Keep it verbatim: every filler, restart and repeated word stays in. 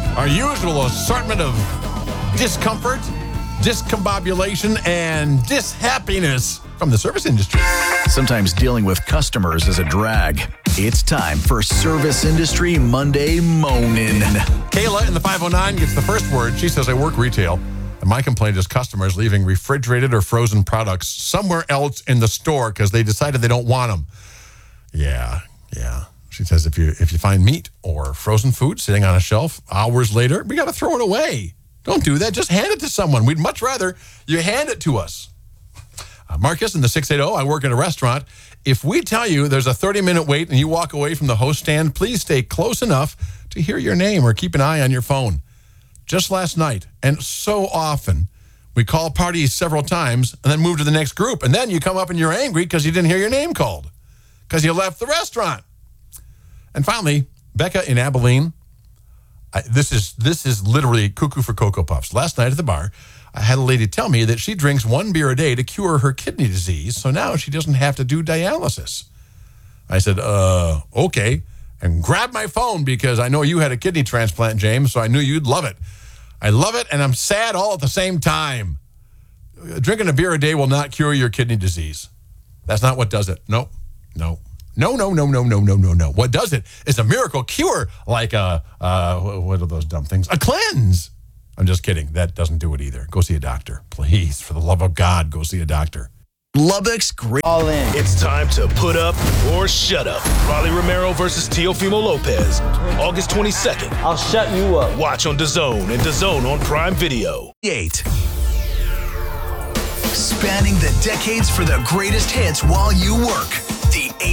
Our usual assortment of discomfort, discombobulation, and dishappiness from the service industry. Sometimes dealing with customers is a drag. It's time for Service Industry Monday Moanin'. Kayla in the five oh nine gets the first word. She says, I work retail, and my complaint is customers leaving refrigerated or frozen products somewhere else in the store because they decided they don't want them. Yeah, yeah. She says if you if you find meat or frozen food sitting on a shelf hours later, we got to throw it away. Don't do that. Just hand it to someone. We'd much rather you hand it to us. Uh, Marcus in the six eighty, I work at a restaurant. If we tell you there's a thirty-minute wait and you walk away from the host stand, please stay close enough to hear your name or keep an eye on your phone. Just last night, and so often, we call parties several times and then move to the next group. And then you come up and you're angry because you didn't hear your name called because you left the restaurant. And finally, Becca in Abilene. I, this is this is literally cuckoo for Cocoa Puffs. Last night at the bar, I had a lady tell me that she drinks one beer a day to cure her kidney disease, so now she doesn't have to do dialysis. I said, uh, okay, and grabbed my phone because I know you had a kidney transplant, James, so I knew you'd love it. I love it, and I'm sad all at the same time. Drinking a beer a day will not cure your kidney disease. That's not what does it. No, no. No, no, no, no, no, no, no, no. What does it is a miracle cure, like a, uh, what are those dumb things? A cleanse. I'm just kidding. That doesn't do it either. Go see a doctor. Please, for the love of God, go see a doctor. Lubbock's great. All in. It's time to put up or shut up. Rolly Romero versus Teofimo Lopez. August twenty-second. I'll shut you up. Watch on DAZN and DAZN on Prime Video. Eight. Spanning the decades for the greatest hits while you work.